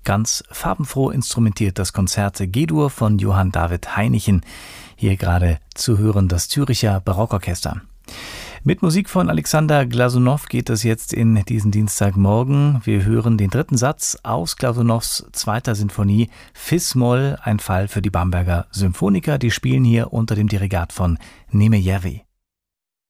Ganz farbenfroh instrumentiert das Konzert G-Dur von Johann David Heinichen. Hier gerade zu hören das Zürcher Barockorchester. Mit Musik von Alexander Glasunow geht es jetzt in diesen Dienstagmorgen. Wir hören den dritten Satz aus Glasunows zweiter Sinfonie Fis-Moll, ein Fall für die Bamberger Symphoniker. Die spielen hier unter dem Dirigat von Nemejewski.